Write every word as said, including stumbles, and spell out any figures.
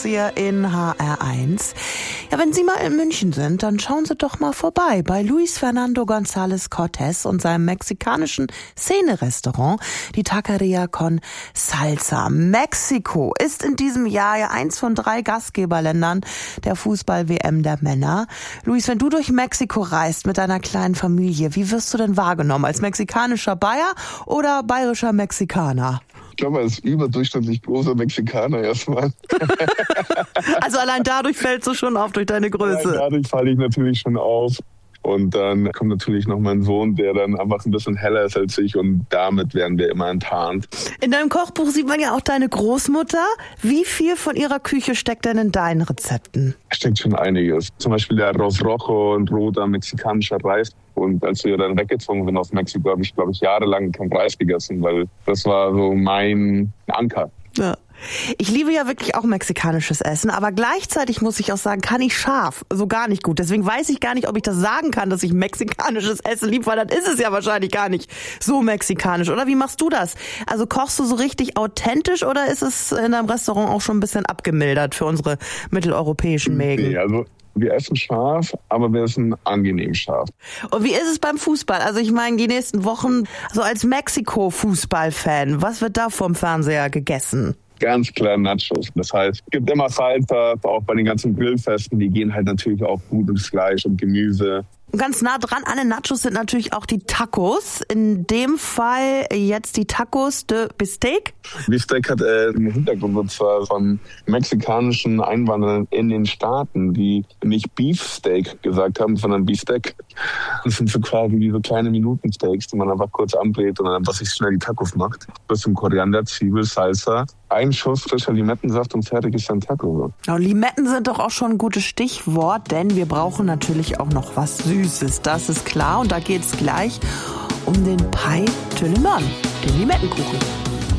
Hier in H R eins. Ja, wenn Sie mal in München sind, dann schauen Sie doch mal vorbei bei Luis Fernando González Cortés und seinem mexikanischen Szene-Restaurant, die Taqueria con Salsa. Mexiko ist in diesem Jahr ja eins von drei Gastgeberländern der Fußball-W M der Männer. Luis, wenn du durch Mexiko reist mit deiner kleinen Familie, wie wirst du denn wahrgenommen? Als mexikanischer Bayer oder bayerischer Mexikaner? Ich glaube, als überdurchschnittlich großer Mexikaner erstmal. Also allein dadurch fällst du schon auf durch deine Größe. Allein dadurch falle ich natürlich schon auf. Und dann kommt natürlich noch mein Sohn, der dann einfach ein bisschen heller ist als ich, und damit werden wir immer enttarnt. In deinem Kochbuch sieht man ja auch deine Großmutter. Wie viel von ihrer Küche steckt denn in deinen Rezepten? Steckt schon einiges. Zum Beispiel der Arroz Rojo, ein roter mexikanischer Reis. Und als wir dann weggezogen sind aus Mexiko, habe ich, glaube ich, jahrelang kein Reis gegessen, weil das war so mein Anker. Ja. Ich liebe ja wirklich auch mexikanisches Essen, aber gleichzeitig muss ich auch sagen, kann ich scharf so gar nicht gut. Deswegen weiß ich gar nicht, ob ich das sagen kann, dass ich mexikanisches Essen liebe, weil dann ist es ja wahrscheinlich gar nicht so mexikanisch. Oder wie machst du das? Also kochst du so richtig authentisch oder ist es in deinem Restaurant auch schon ein bisschen abgemildert für unsere mitteleuropäischen Mägen? Nee, also wir essen scharf, aber wir essen angenehm scharf. Und wie ist es beim Fußball? Also ich meine, die nächsten Wochen, so als Mexiko-Fußball-Fan, was wird da vom Fernseher gegessen? Ganz klar Nachos. Das heißt, es gibt immer Salsa, auch bei den ganzen Grillfesten, die gehen halt natürlich auch gut ins Fleisch und Gemüse. Und ganz nah dran an den Nachos sind natürlich auch die Tacos. In dem Fall jetzt die Tacos de Bistec. Bistec hat äh, einen Hintergrund, und zwar von mexikanischen Einwanderern in den Staaten, die nicht Beefsteak gesagt haben, sondern Bistec. Das sind so quasi wie so kleine Minutensteaks, die man einfach kurz anbrät und dann einfach sich schnell die Tacos macht. Bisschen Koriander, Zwiebel, Salsa, ein Schuss frischer Limettensaft und fertig ist ein Taco. Ja, Limetten sind doch auch schon ein gutes Stichwort, denn wir brauchen natürlich auch noch was Süßes. Das ist klar, und da geht's gleich um den Pie de Limón, den Limettenkuchen.